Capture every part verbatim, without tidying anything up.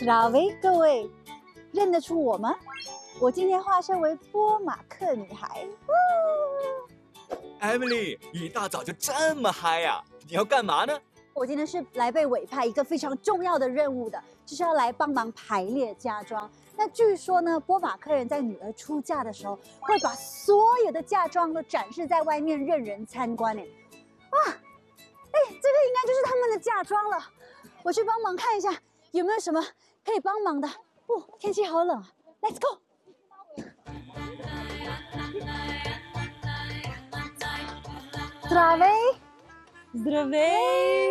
哪位各位认得出我吗？我今天化身为波马克女孩。 Emily， 一大早就这么嗨呀、啊？你要干嘛呢？ 我今天是来被委派一个非常重要的任务的，就是要来帮忙排列嫁妆。那据说呢，波马克人在女儿出嫁的时候，会把所有的嫁妆都展示在外面，任人参观。哎，哇，哎，这个应该就是他们的嫁妆了。我去帮忙看一下，有没有什么可以帮忙的？哦，天气好冷啊 ，Let's go。Здравей Здравей！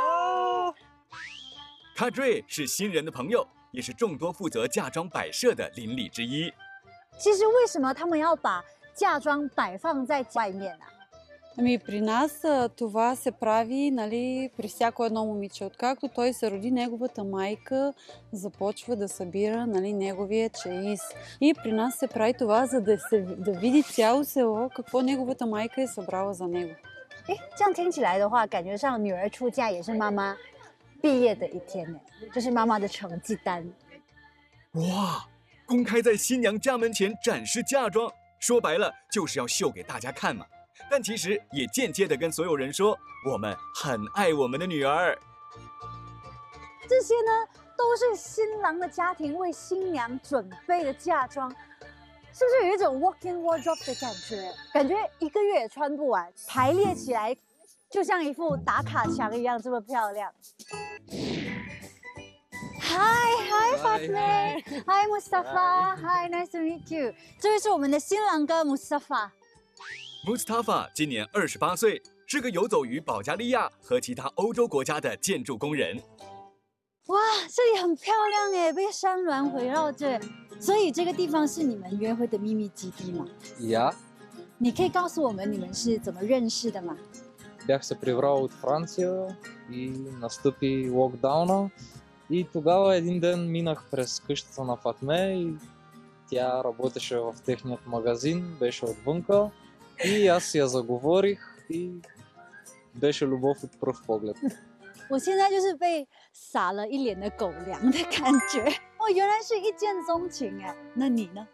卡瑞是新人的朋友，也是众多负责嫁妆摆设的邻里之一。 其实为什么他们要把嫁妆摆放在外面啊？ Ами при нас това се прави, нали, при всяко едно момиче. Откакто той се роди, неговата майка започва да събира, нали, неговия чеиз. И при нас се прави това, за да, се, да види цяло село какво неговата майка е събрала за него. 哎，这样听起来的话，感觉上女儿出嫁也是妈妈毕业的一天呢，这是妈妈的成绩单。 哇，公开在新娘家门前展示嫁妆，说白了就是要秀给大家看嘛。但其实也间接的跟所有人说，我们很爱我们的女儿。 这些呢，都是新郎的家庭为新娘准备的嫁妆。是不是有一种 walk-in wardrobe 的感觉？感觉一个月也穿不完，排列起来就像一副打卡墙一样，这么漂亮。Hi, hi, Fatma. Hi, Mustafa. Hi, nice to meet you. 这位是我们的新郎哥 Mustafa。Mustafa 今年二十八岁，是个游走于保加利亚和其他欧洲国家的建筑工人。 哇，这里很漂亮哎，被山峦围绕着。所以这个地方是你们约会的秘密基地吗？ Я. 你可以告诉我们你们是怎么认识的吗？ Бях се прибрал от Франция и настъпи локдауна. И тогава един ден минах през къщата на Фатме и тя работеше в техният магазин, беше отвънка. И аз я заговорих и беше любов от пръв поглед. 我现在就是被撒了一脸的狗粮的感觉。哦，原来是一见钟情哎。那你呢？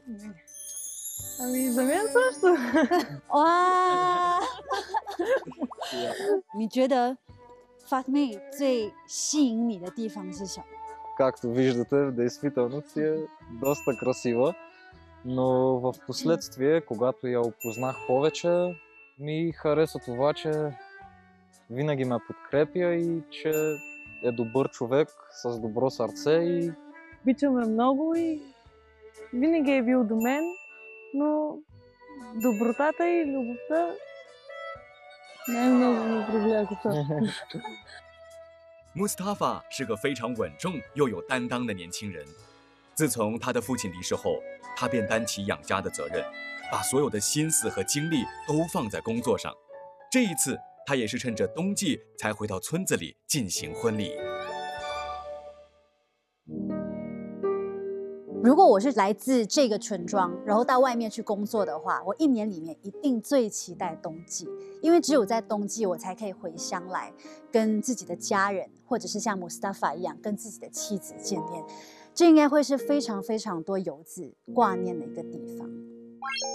Ами за мен също. 哇！你觉得 Fatma 最吸引你的地方是什么？ Както виждате, в действителност си е доста красива, но в последствие, когато я опознах повече, ми хареса това, че винаги ме подкрепя и че е добър човек с добро сърце и... Обичаме много и винаги е бил до мен, но добротата и любовта най-много ме привлякоха. Mustafa 是个非常稳重又有担当的年轻人。自从他的父亲离世后，他便担起养家的责任，把所有的心思和精力都放在工作上。这一次，他也是趁着冬季才回到村子里进行婚礼。 如果我是来自这个村庄，然后到外面去工作的话，我一年里面一定最期待冬季，因为只有在冬季我才可以回乡来，跟自己的家人，或者是像 Mustafa 一样跟自己的妻子见面。这应该会是非常非常多游子挂念的一个地方。